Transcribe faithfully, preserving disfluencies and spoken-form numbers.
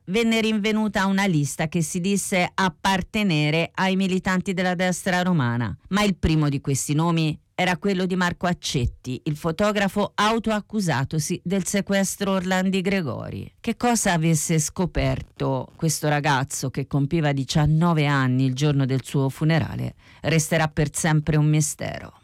venne rinvenuta una lista che si disse appartenere ai militanti della destra romana, ma il primo di questi nomi era quello di Marco Accetti, il fotografo autoaccusatosi del sequestro Orlandi Gregori. Che cosa avesse scoperto questo ragazzo che compiva diciannove anni il giorno del suo funerale resterà per sempre un mistero.